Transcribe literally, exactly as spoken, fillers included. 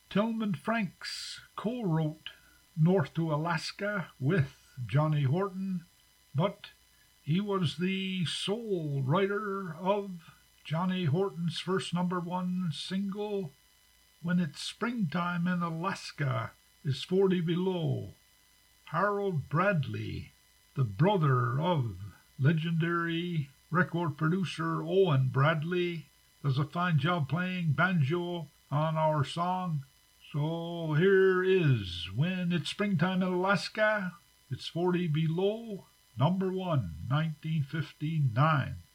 Tillman Franks co-wrote North to Alaska with Johnny Horton, but he was the sole writer of Johnny Horton's first number one single, When It's Springtime in Alaska is forty below. Harold Bradley, the brother of legendary record producer Owen Bradley, does a fine job playing banjo on our song. So here is When It's Springtime in Alaska, It's forty Below, number one, nineteen fifty-nine.